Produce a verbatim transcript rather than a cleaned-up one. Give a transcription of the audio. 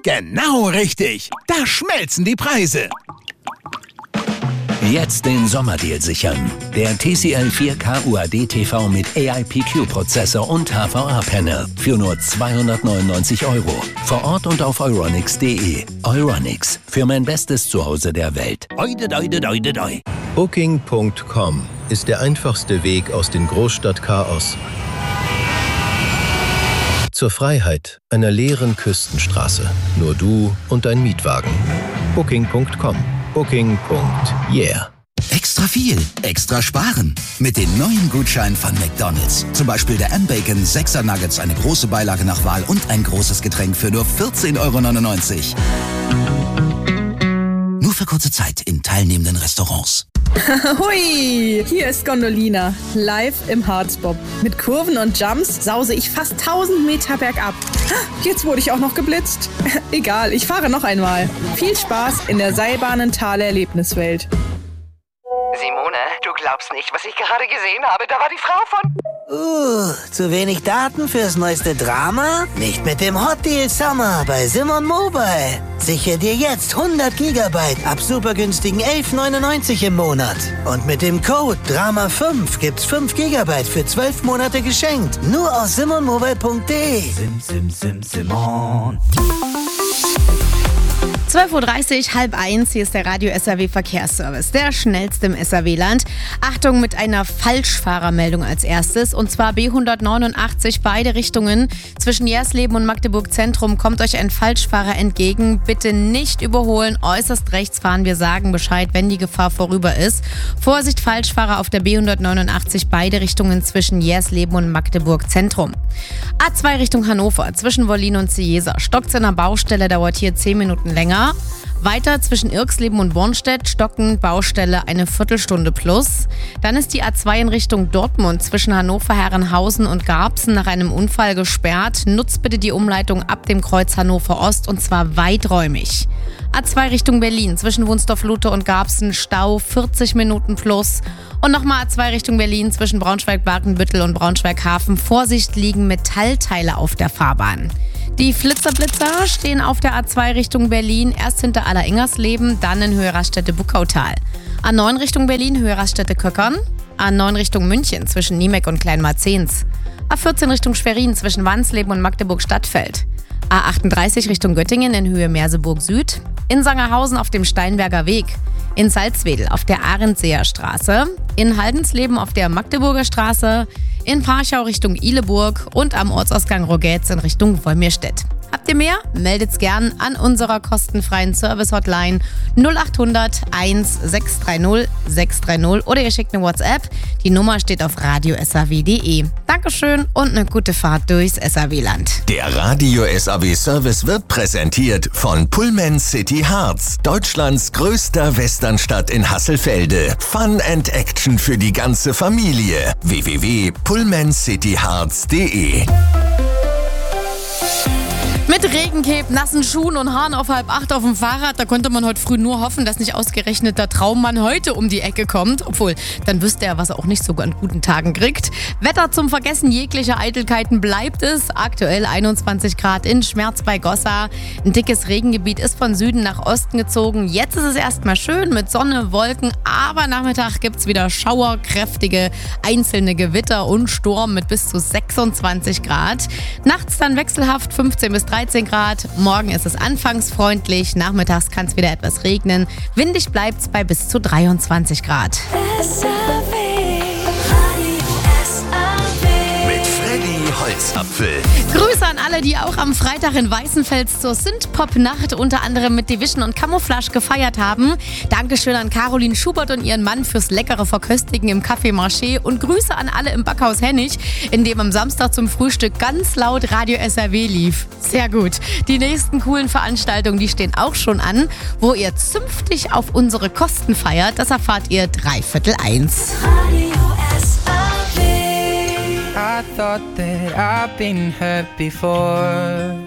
Genau richtig. Da schmelzen die Preise. Jetzt den Sommerdeal sichern. Der T C L vier K U A D T V mit A I P Q-Prozessor und H V A-Panel für nur zweihundertneunundneunzig Euro. Vor Ort und auf euronics punkt de. Euronics, für mein bestes Zuhause der Welt. Oide, oide, oide, oide. Booking Punkt com ist der einfachste Weg aus dem Großstadtchaos zur Freiheit einer leeren Küstenstraße. Nur du und dein Mietwagen. Booking Punkt com. Booking. Yeah. Extra viel, extra sparen. Mit den neuen Gutscheinen von McDonald's. Zum Beispiel der M-Bacon sechser Nuggets, eine große Beilage nach Wahl und ein großes Getränk für nur vierzehn Euro neunundneunzig. Nur für kurze Zeit in teilnehmenden Restaurants. Hui, hier ist Gondolina, live im Harzbob. Mit Kurven und Jumps sause ich fast tausend Meter bergab. Jetzt wurde ich auch noch geblitzt. Egal, ich fahre noch einmal. Viel Spaß in der Seilbahnenthaler Erlebniswelt. Simone, du glaubst nicht, was ich gerade gesehen habe. Da war die Frau von... Uh, zu wenig Daten fürs neueste Drama? Nicht mit dem Hot Deal Summer bei Simon Mobile. Sichere dir jetzt hundert Gigabyte ab super günstigen elf neunundneunzig im Monat. Und mit dem Code Drama fünf gibt's fünf Gigabyte für zwölf Monate geschenkt. Nur auf simon mobile punkt de. Sim, sim, sim, Simon. zwölf Uhr dreißig, halb eins, hier ist der Radio S R W Verkehrsservice, der schnellste im S R W-Land. Achtung mit einer Falschfahrermeldung als erstes, und zwar B hundertneunundachtzig, beide Richtungen. Zwischen Jersleben und Magdeburg Zentrum kommt euch ein Falschfahrer entgegen. Bitte nicht überholen, äußerst rechts fahren, wir sagen Bescheid, wenn die Gefahr vorüber ist. Vorsicht, Falschfahrer auf der B hundertneunundachtzig, beide Richtungen zwischen Jersleben und Magdeburg Zentrum. A zwei Richtung Hannover, zwischen Wollin und Ciesa. Stockt's in der Baustelle, dauert hier zehn Minuten länger. Weiter zwischen Irksleben und Bornstedt, Stocken, Baustelle eine Viertelstunde plus. Dann ist die A zwei in Richtung Dortmund zwischen Hannover, Herrenhausen und Garbsen nach einem Unfall gesperrt. Nutzt bitte die Umleitung ab dem Kreuz Hannover Ost, und zwar weiträumig. A zwei Richtung Berlin zwischen Wunstorf-Luthe und Garbsen, Stau vierzig Minuten plus. Und nochmal A zwei Richtung Berlin zwischen Braunschweig-Barkenbüttel und Braunschweig-Hafen. Vorsicht, liegen Metallteile auf der Fahrbahn. Die Flitzerblitzer stehen auf der A zwei Richtung Berlin, erst hinter Alleringers-Leben, dann in Höhe Raststätte-Buckautal. A neun Richtung Berlin, Höhe Raststätte-Köckern. A neun Richtung München zwischen Niemek und Kleinmarzens. A vierzehn Richtung Schwerin zwischen Wansleben und Magdeburg-Stadtfeld. A achtunddreißig Richtung Göttingen in Höhe Merseburg Süd. In Sangerhausen auf dem Steinberger Weg. In Salzwedel auf der Arendseer Straße. In Haldensleben auf der Magdeburger Straße. In Parchau Richtung Ihleburg und am Ortsausgang Rogetz in Richtung Wolmirstedt. Habt ihr mehr? Meldet's gern an unserer kostenfreien Service-Hotline null acht hundert eins sechs drei null sechs drei null oder ihr schickt eine WhatsApp. Die Nummer steht auf radio s a w punkt de. Dankeschön und eine gute Fahrt durchs S R W-Land. Der Radio S R W-Service wird präsentiert von Pullman City Harz, Deutschlands größter Westernstadt in Hasselfelde. Fun and Action für die ganze Familie. w w w punkt pullman city harz punkt de. Mit Regencape, nassen Schuhen und Haaren auf halb acht auf dem Fahrrad, da konnte man heute früh nur hoffen, dass nicht ausgerechnet der Traummann heute um die Ecke kommt. Obwohl, dann wüsste er, was er auch nicht so an guten Tagen kriegt. Wetter zum Vergessen jeglicher Eitelkeiten bleibt es. Aktuell einundzwanzig Grad in Schmerz bei Gossa. Ein dickes Regengebiet ist von Süden nach Osten gezogen. Jetzt ist es erstmal schön mit Sonne, Wolken, aber Nachmittag gibt's wieder Schauer, kräftige einzelne Gewitter und Sturm mit bis zu sechsundzwanzig Grad. Nachts dann wechselhaft fünfzehn bis dreizehn Grad. Morgen ist es anfangs freundlich, nachmittags kann es wieder etwas regnen. Windig bleibt es bei bis zu dreiundzwanzig Grad. Mit Freddy Holzapfel. Grüße an alle, die auch am Freitag in Weißenfels zur Synthpop-Nacht unter anderem mit Division und Camouflage gefeiert haben. Dankeschön an Caroline Schubert und ihren Mann fürs leckere Verköstigen im Café Marché und Grüße an alle im Backhaus Hennig, in dem am Samstag zum Frühstück ganz laut Radio S R W lief. Sehr gut. Die nächsten coolen Veranstaltungen, die stehen auch schon an. Wo ihr zünftig auf unsere Kosten feiert, das erfahrt ihr dreiviertel eins. Radio S R W. I thought that I've been hurt before.